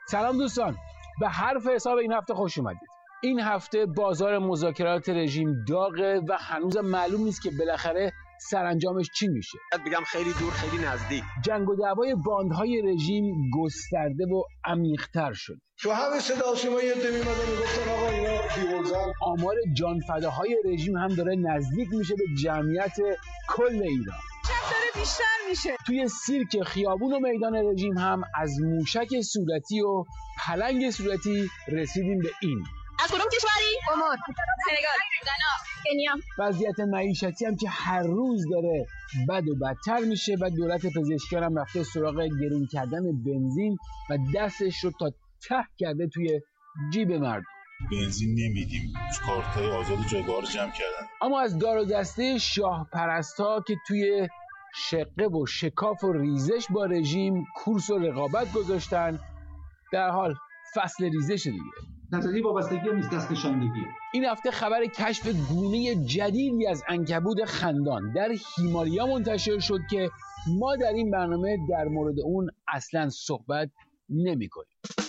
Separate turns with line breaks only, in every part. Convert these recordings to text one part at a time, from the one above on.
سلام دوستان، به حرف حساب این هفته خوش اومدید. این هفته بازار مذاکرات رژیم داغه و هنوز معلوم نیست که بالاخره سرانجامش چی میشه.
بگم خیلی دور خیلی نزدیک.
جنگ و دعوای باندهای رژیم گسترده و عمیق‌تر شد.
تو همین صدا سیما یه عده میمدن میگفتن آقا اینا بی‌غرضن.
آمار جانفداهای رژیم هم داره نزدیک میشه به جمعیت کل ایران.
داره بیشتر میشه.
توی سیرک خیابون و میدان رژیم هم از موشک صورتی و پلنگ صورتی رسیدیم به این.
از کدوم کشوری؟ عمان، سنگال، غانا، کنیا.
وضعیت معیشتی هم که هر روز داره بد و بدتر میشه و دولت پزشکیان هم رفته سراغ گرون کردن بنزین و دستش رو تا ته کرده توی جیب مردم.
بنزین نمیدیم، کارتای آزاد جایگاه رو جمع کردن.
اما از دار و دسته شاه پرستا که توی شقه و شکاف و ریزش با رژیم کورس و رقابت گذاشتن، در حال فصل ریزش دیگه.
نتیجه وابستگی نیست، دست نشاندگیه.
این هفته خبر کشف گونه جدیدی از عنکبوت خندان در هیمالیا منتشر شد که ما در این برنامه در مورد اون اصلا صحبت نمی‌کنیم.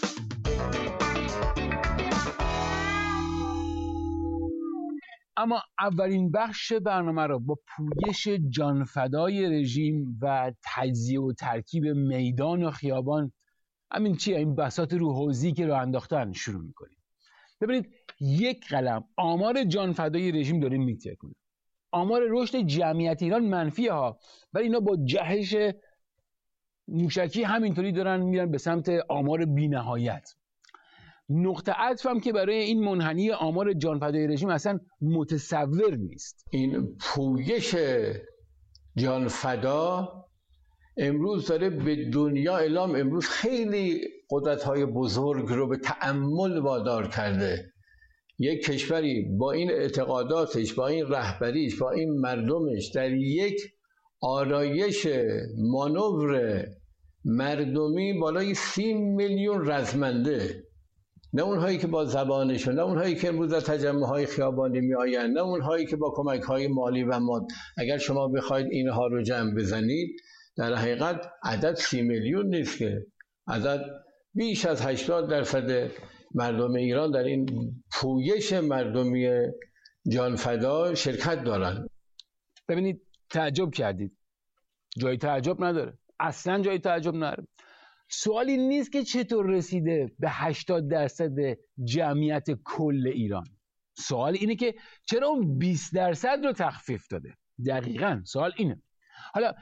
اما اولین بخش برنامه رو با پویش جانفدای رژیم و تجزیه و ترکیب میدان و خیابان، همین چیه این بساط رو حوزی که راه انداختن، شروع میکنیم. ببینید، یک قلم آمار جانفدای رژیم داریم میترکونه. آمار رشد جمعیت ایران منفیه ها، ولی اینا با جهش موشکی همینطوری دارن میرن به سمت آمار بی‌نهایت. نقطه عطف هم که برای این منحنی آمار جانفدای رژیم اصلا متصور نیست.
این پویش جانفدا امروز داره به دنیا اعلام، امروز خیلی قدرت‌های بزرگ رو به تأمل وادار کرده. یک کشوری با این اعتقاداتش، با این رهبریش، با این مردمش در یک آرایش مانور مردمی بالای 30 میلیون رزمنده، نه اونهایی که با زبانشون، نه اونهایی که امروز در تجمع‌های خیابانی میآیند، نه اونهایی که با کمک‌های مالی و ماد. اگر شما بخواید اینها رو جمع بزنید، در حقیقت عدد 30 میلیون نیست، که عدد بیش از 80% مردم ایران در این پویش مردمی جانفدا شرکت دارند.
ببینید، تعجب کردید، جای تعجب نداره، اصلا جای تعجب نداره. سوالی نیست که چطور رسیده به 80% جمعیت کل ایران. سوال اینه که چرا اون 20% رو تخفیف داده. دقیقاً سوال اینه. حالا